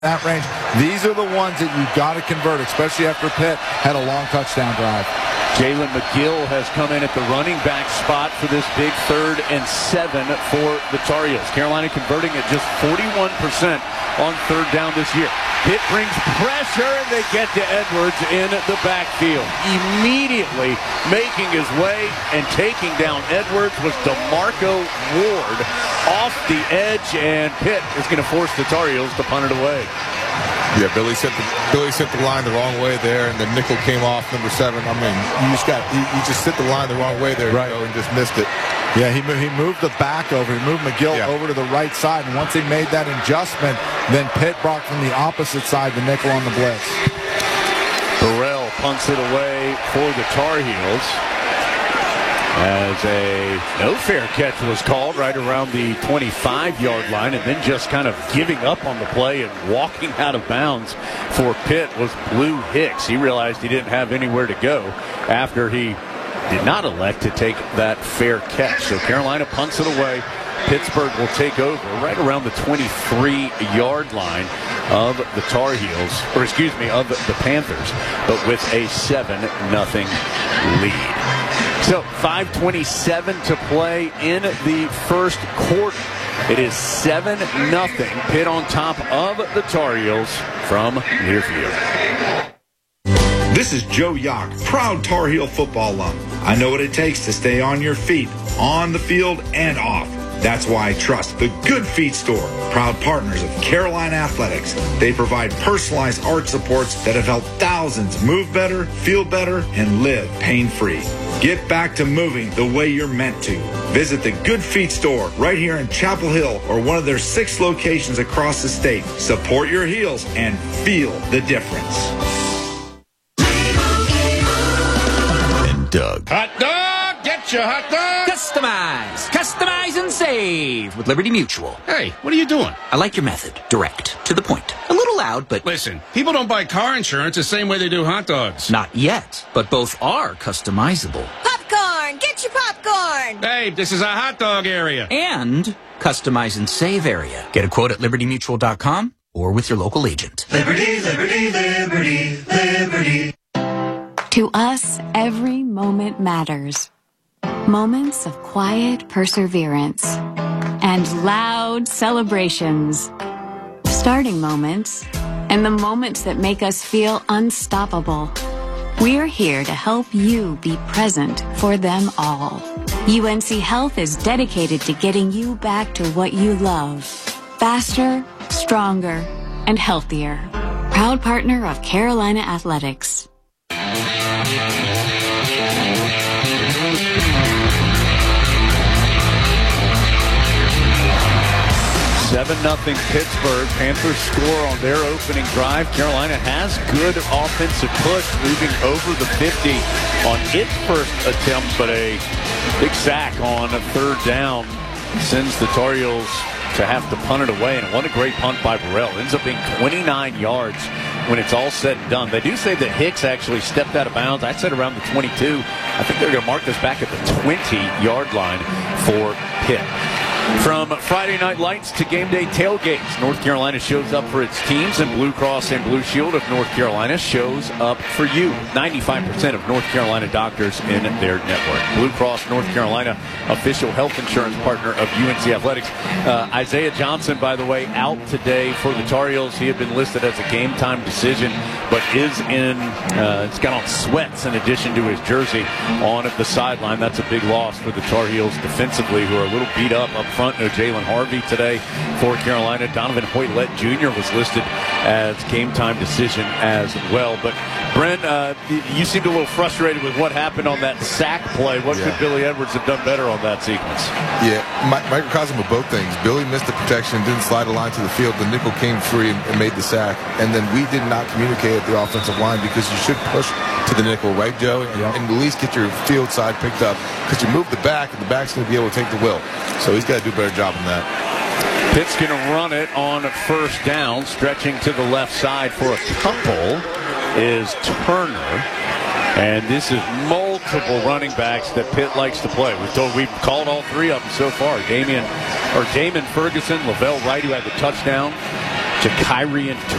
that range. These are the ones that you've got to convert, especially after Pitt had a long touchdown drive. Jalen McGill has come in at the running back spot for this big 3rd and 7 for the Tar Heels. Carolina converting at just 41% on 3rd down this year. Pitt brings pressure, and they get to Edwards in the backfield. Immediately making his way and taking down Edwards was DeMarco Ward off the edge, and Pitt is going to force the Tar Heels to punt it away. Yeah, Billy sent the line the wrong way there, and the nickel came off number 7. I mean, you just set the line the wrong way there, right, and just missed it. Yeah, he moved the back over. He moved McGill over to the right side, and once he made that adjustment, then Pitt brought from the opposite side the nickel on the blitz. Burrell punts it away for the Tar Heels, as a no fair catch was called right around the 25-yard line, and then just kind of giving up on the play and walking out of bounds for Pitt was Blue Hicks. He realized he didn't have anywhere to go after he did not elect to take that fair catch. So Carolina punts it away. Pittsburgh will take over right around the 23-yard line of the Tar Heels, or excuse me, of the Panthers, but with a 7-0 lead. So 5:27 to play in the first quarter. It is 7-0. Pitt on top of the Tar Heels from Learfield. This is Joe Yock, proud Tar Heel football alum. I know what it takes to stay on your feet, on the field and off. That's why I trust the Good Feet Store, proud partners of Carolina Athletics. They provide personalized arch supports that have helped thousands move better, feel better, and live pain-free. Get back to moving the way you're meant to. Visit the Good Feet Store right here in Chapel Hill or one of their 6 locations across the state. Support your heels and feel the difference. And Doug. Hot dog! Get your hot dog! Customize and save with Liberty Mutual. Hey, what are you doing? I like your method. Direct, to the point. A little loud, but... Listen, people don't buy car insurance the same way they do hot dogs. Not yet, but both are customizable. Popcorn! Get your popcorn! Hey, this is a hot dog area. And customize and save area. Get a quote at libertymutual.com or with your local agent. Liberty, liberty, liberty, liberty. To us, every moment matters. Moments of quiet perseverance and loud celebrations. Starting moments and the moments that make us feel unstoppable. We're here to help you be present for them all. UNC Health is dedicated to getting you back to what you love. Faster, stronger, and healthier. Proud partner of Carolina Athletics. 7-0 Pittsburgh. Panthers score on their opening drive. Carolina has good offensive push, moving over the 50 on its first attempt, but a big sack on a 3rd down sends the Tar Heels to have to punt it away. And what a great punt by Burrell. Ends up being 29 yards when it's all said and done. They do say that Hicks actually stepped out of bounds. I said around the 22. I think they're going to mark this back at the 20-yard line for Pitt. From Friday Night Lights to game day tailgates, North Carolina shows up for its teams, and Blue Cross and Blue Shield of North Carolina shows up for you. 95% of North Carolina doctors in their network. Blue Cross North Carolina, official health insurance partner of UNC Athletics. Isaiah Johnson, by the way, out today for the Tar Heels. He had been listed as a game-time decision, but is it's got on sweats in addition to his jersey on the sideline. That's a big loss for the Tar Heels defensively, who are a little beat up front. No Jalen Harvey today for Carolina. Donovan Hoylett Jr. was listed as game-time decision as well. But, Brent, you seemed a little frustrated with what happened on that sack play. What could Billy Edwards have done better on that sequence? Yeah, microcosm of both things. Billy missed the protection, didn't slide a line to the field. The nickel came free and made the sack. And then we did not communicate at the offensive line, because you should push to the nickel, right, Joe? And at least get your field side picked up, because you move the back, and the back's going to be able to take the will. So he's got to do a better job than that. Pitt's going to run it on 1st down. Stretching to the left side for a couple is Turner. And this is multiple running backs that Pitt likes to play. We've called all 3 of them so far. Damon Ferguson, Lavelle Wright, who had the touchdown to Kyrie and